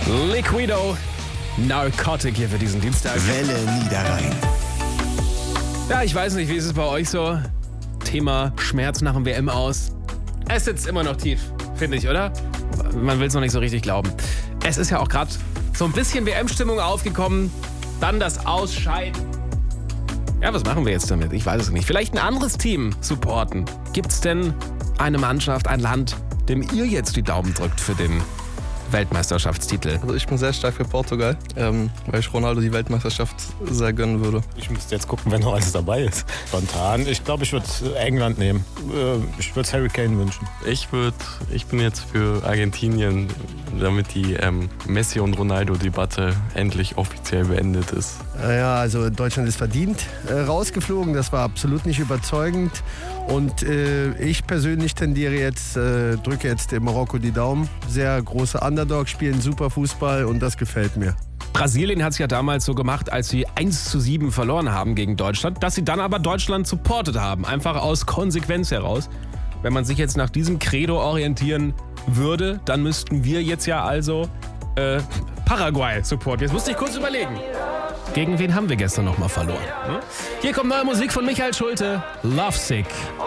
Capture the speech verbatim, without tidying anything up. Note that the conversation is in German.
Liquido, Narcotic hier für diesen Dienstag. Welle Niederrhein. Ja, ich weiß nicht, wie ist es bei euch so? Thema Schmerz nach dem W M aus. Es sitzt immer noch tief, finde ich, oder? Man will es noch nicht so richtig glauben. Es ist ja auch gerade so ein bisschen W M-Stimmung aufgekommen. Dann das Ausscheiden. Ja, was machen wir jetzt damit? Ich weiß es nicht. Vielleicht ein anderes Team supporten. Gibt es denn eine Mannschaft, ein Land, dem ihr jetzt die Daumen drückt für den Weltmeisterschaftstitel? Also ich bin sehr stark für Portugal, ähm, weil ich Ronaldo die Weltmeisterschaft sehr gönnen würde. Ich müsste jetzt gucken, wenn noch alles dabei ist. Spontan. Ich glaube, ich würde England nehmen. Ich würde Harry Kane wünschen. Ich würde, ich bin jetzt für Argentinien, damit die ähm, Messi und Ronaldo-Debatte endlich offiziell beendet ist. Ja, also Deutschland ist verdient äh, rausgeflogen. Das war absolut nicht überzeugend. Und äh, ich persönlich tendiere jetzt, äh, drücke jetzt dem Marokko die Daumen. Sehr große Underdog, spielen super Fußball und das gefällt mir. Brasilien hat es ja damals so gemacht, als sie eins zu sieben verloren haben gegen Deutschland, dass sie dann aber Deutschland supportet haben. Einfach aus Konsequenz heraus. Wenn man sich jetzt nach diesem Credo orientieren würde, dann müssten wir jetzt ja also äh, Paraguay supporten. Jetzt musste ich kurz überlegen. Gegen wen haben wir gestern noch mal verloren? Hm? Hier kommt neue Musik von Michael Schulte. Lovesick.